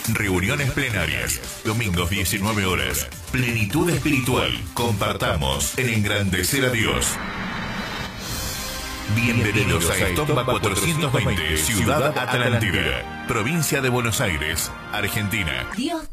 Reuniones plenarias, domingos 19 horas. Plenitud espiritual. Compartamos en engrandecer a Dios. Bienvenidos a Estomba 420, Ciudad Atlántida, provincia de Buenos Aires, Argentina. Dios